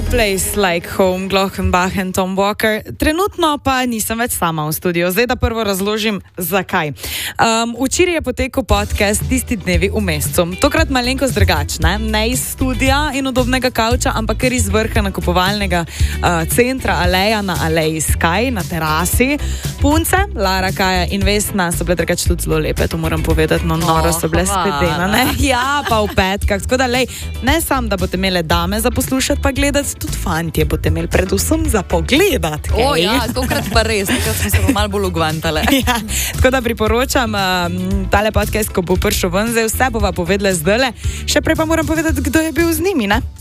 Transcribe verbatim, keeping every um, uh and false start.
place like home, Glockenbach in Tom Walker. Trenutno pa nisem več sama v studiu. Zdaj da prvo razložim, zakaj. Um, včeraj je potekel podcast Tisti dnevi v mesecu. Tokrat malenkost drugačne, ne iz studia in udobnega kavča, ampak kar iz vrha nakupovalnega uh, centra Aleja na Aleji Sky, na terasi. Punce, Lara, Kaja in Vesna so bile drugače tudi zelo lepe, to moram povedati, no noro so bile spedena, ne? Ja, pa v petkah. Tako da, lej, ne sam, da boste imeli dame za poslušati pa gledati, tudi fantje boste imeli predvsem za pogledati. O ja, tokrat pa res, takrat smo se malo bolj ugvantale. Ja, tako da priporočam um, tale podcast, ko bo prišel ven, zdaj vse bova povedala zdajle. Še prej pa moram povedati, kdo je bil z njimi, ne?